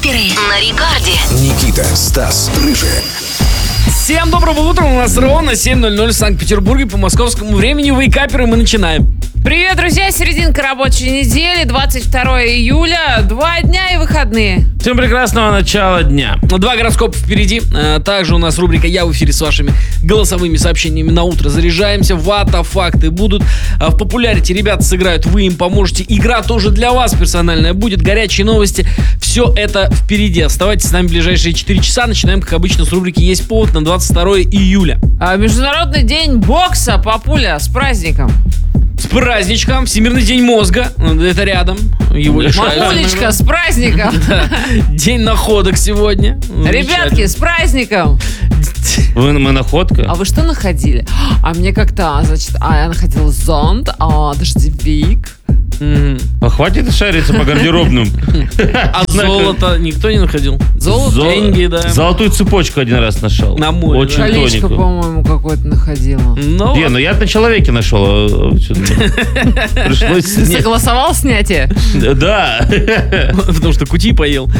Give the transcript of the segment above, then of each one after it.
Вейкаперы на рекорде. Никита, Стас, Рыжий. Всем доброго утра, у нас ровно 7:00 в Санкт-Петербурге по московскому времени. Вейкаперы, мы начинаем. Привет, друзья! Серединка рабочей недели, 22 июля, 2 дня и выходные. Всем прекрасного начала дня. 2 гороскопа впереди. Также у нас рубрика «Я в эфире» с вашими голосовыми сообщениями на утро. Заряжаемся, вата, факты будут. В популярите ребята сыграют, вы им поможете. Игра тоже для вас персональная будет. Горячие новости. Все это впереди. Оставайтесь с нами в ближайшие 4 часа. Начинаем, как обычно, с рубрики «Есть повод» на 22 июля. Международный день бокса, папуля, с праздником. С праздничком. Всемирный день мозга. Это рядом. Его решают. Мамулечка, с праздником. День находок сегодня. Ребятки, с праздником. Мы находка? А вы что находили? А мне как-то, значит, я находила зонт, дождевик. А хватит шариться по гардеробным. А золото никто не находил? Золото? Деньги, да. Золотую цепочку один раз нашел. На море, Очень да. Колечко, тоненькую. по-моему, какое-то находила. Ну, Ну я на человеке нашел. Пришлось снять. Согласовал снятие? Да. потому что кути поел.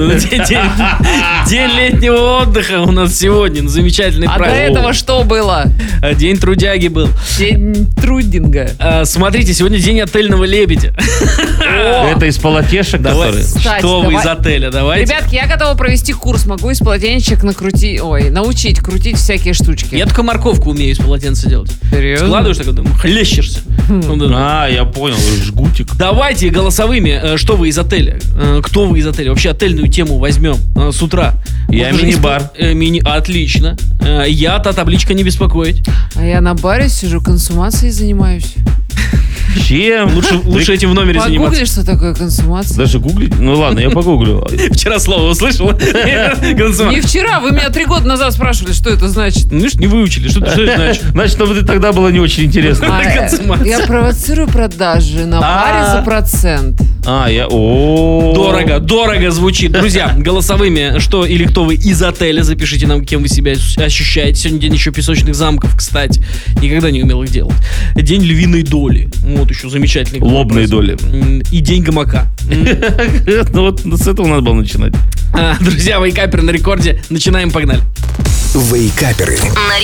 День летнего отдыха у нас сегодня. Замечательный А до праздник. этого что было? День трудяги был. День трудинга. Смотрите, сегодня день отельного лебедя. Это из полотешек, который. Кстати, Что вы давай- из отеля? Давайте. Ребятки, я готова провести курс. Могу из полотенечек научить крутить всякие штучки. Я только морковку умею из полотенца делать. Серьезно? Складываешь так, думаю, хлещешься. Ну, да. Я понял, жгутик. Давайте голосовыми, что вы из отеля, кто вы из отеля. Вообще отельную тему возьмем с утра. Я Вот уже мини-бар. Отлично. Я-то табличка не беспокоить. А я на баре сижу, консумацией занимаюсь. Чем? Лучше этим в номере заниматься. Погугли, что такое консумация. Даже гуглить? Ну ладно, я погуглю. Вчера слово услышал. Не вчера, вы меня 3 года назад спрашивали, что это значит. Ну, не выучили. Что это значит? Значит, тогда было не очень интересно. консумация. Я провоцирую продажи на баре за процент. Дорого звучит. Друзья, голосовыми, что или кто вы из отеля, запишите нам, кем вы себя ощущаете. Сегодня день еще песочных замков, кстати. Никогда не умел их делать. День львиной доли. Вот еще замечательный. Лобной доли. И день гамака. Ну вот с этого надо было начинать. Друзья, вейкапер на рекорде. Начинаем, погнали. Вейкаперы. На